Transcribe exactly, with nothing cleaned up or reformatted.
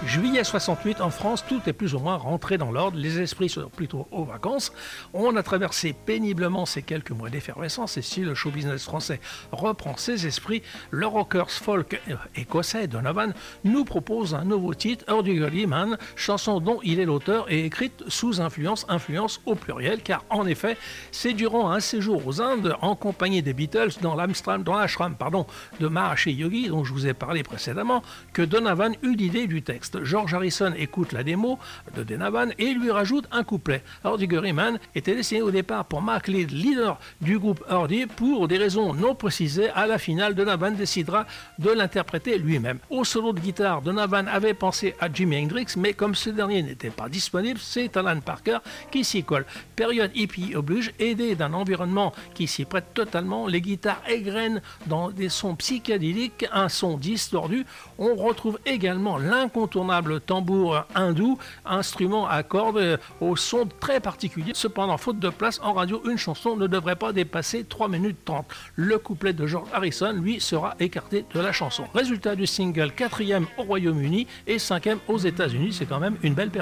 Juillet soixante-huit, en France, tout est plus ou moins rentré dans l'ordre. Les esprits sont plutôt aux vacances. On a traversé péniblement ces quelques mois d'effervescence et si le show business français reprend ses esprits, le rocker folk écossais Donovan nous propose un nouveau titre, Hurdy-Gurdy Man, chanson dont il est l'auteur et écrite sous influence, influence au pluriel, car en effet, c'est durant un séjour aux Indes, en compagnie des Beatles, dans l'ashram, dans l'ashram pardon, de Maharishi Yogi, dont je vous ai parlé précédemment, que Donovan eut l'idée du texte. George Harrison écoute la démo de Donovan et lui rajoute un couplet. Hurdy-Gurdy Man était destiné au départ pour Mark Lead, leader du groupe Hurdy, pour des raisons non précisées. À la finale, Donovan décidera de l'interpréter lui-même. Au solo de guitare, Donovan avait pensé à Jimi Hendrix, mais comme ce dernier n'était pas disponible, c'est Alan Parker qui s'y colle. Période hippie oblige, aidé d'un environnement qui s'y prête totalement, les guitares égrènent dans des sons psychédéliques, un son distordu. On retrouve également l'incontournable tambour hindou, instrument à cordes au son très particulier. Cependant, faute de place en radio, une chanson ne devrait pas dépasser trois minutes trente. Le couplet de George Harrison, lui, sera écarté de la chanson. Résultat du single, quatrième au Royaume-Uni et cinquième aux États-Unis, c'est quand même une belle performance.